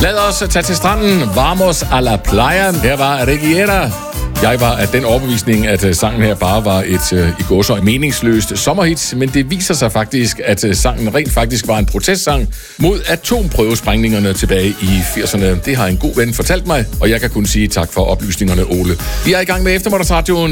Lad os tage til stranden. Vamos a la playa. Her var Reguera. Jeg var af den overbevisning, at sangen her bare var et i gåseøjne meningsløst sommerhit, men det viser sig faktisk, at sangen rent faktisk var en protestsang mod atomprøvesprængningerne tilbage i 80'erne. Det har en god ven fortalt mig, og jeg kan kun sige tak for oplysningerne, Ole. Vi er i gang med Eftermiddagsradioen.